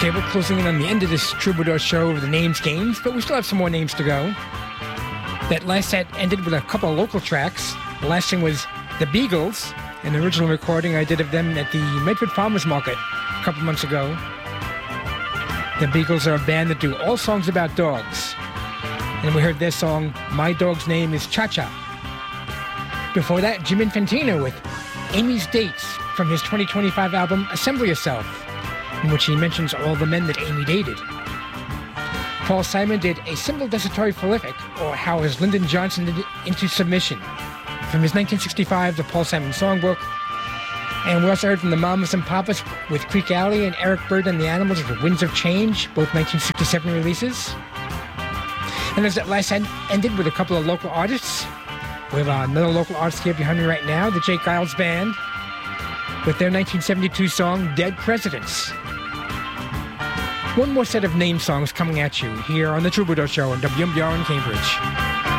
Okay, we're closing in on the end of this Troubadour show of the names games, but we still have some more names to go. That last set ended with a couple of local tracks. The last thing was The Beagles, an original recording I did of them at the Medford Farmers Market a couple months ago. The Beagles are a band that do all songs about dogs. And we heard their song, My Dog's Name is Cha-Cha. Before that, Jim Infantino with Amy's Dates from his 2025 album, Assemble Yourself, in which he mentions all the men that Amy dated. Paul Simon did A Simple Desultory Prolific, or How Has Lyndon Johnson Did Into Submission, from his 1965 The Paul Simon Songbook. And we also heard from the Mamas and Papas with Creek Alley and Eric Bird and the Animals with Winds of Change, both 1967 releases. And as that last set ended with a couple of local artists, we have another local artist here behind me right now, the Jake Giles Band, with their 1972 song, Dead Presidents. One more set of name songs coming at you here on The Troubadour Show on WMBR in Cambridge.